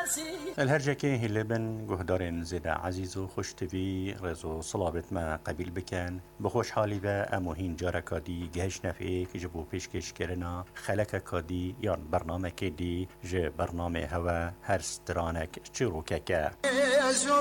الهرجكي هلبن جهدارن زدا عزيز و خوشتوي رزو صلابت ما قبيل بكن بخوش حالي با اموهين جارة كادي جهش نفعي كجبو پیشکش کرنا خلق كادي يان برنامه كدي جه برنامه هوا هر سترانك چروكك